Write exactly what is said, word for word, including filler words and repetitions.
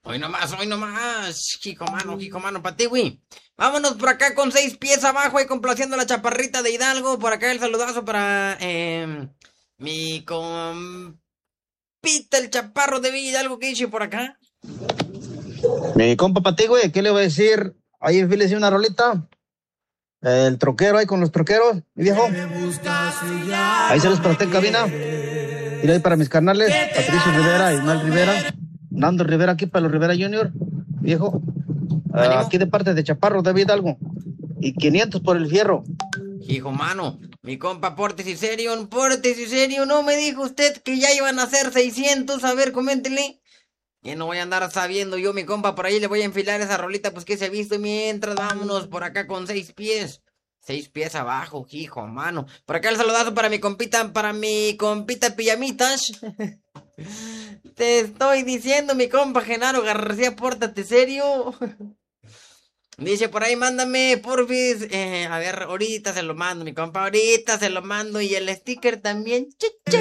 Hoy nomás, hoy nomás. Hijo mano, hijo mano, para ti, güey. Vámonos por acá con seis pies abajo y complaciendo a la chaparrita de Hidalgo. Por acá el saludazo para eh, mi compita, el chaparro de Villa Hidalgo que hice por acá. Mi compa para ti, güey, ¿qué le voy a decir? Ahí en fila una rolita. El troquero ahí con los troqueros, mi viejo. Ahí se los para usted en cabina. Y ahí para mis carnales, Patricio Rivera, Ismael Rivera, Nando Rivera, aquí para los Rivera Junior, viejo. Uh, aquí de parte de Chaparro, David Algo. Y quinientos por el fierro. Hijo mano, mi compa Portes y Serio, Portes y Serio, ¿no me dijo usted que ya iban a ser seiscientos? A ver, coméntele. Ya no voy a andar sabiendo yo, mi compa, por ahí le voy a enfilar esa rolita, pues que se ha visto mientras vámonos por acá con seis pies. Seis pies abajo, hijo, mano. Por acá el saludazo para mi compita, para mi compita Pijamitas. Te estoy diciendo, mi compa Genaro García, pórtate serio. Dice por ahí, mándame, porfis. Eh, a ver, ahorita se lo mando, mi compa, ahorita se lo mando. Y el sticker también. Che, che.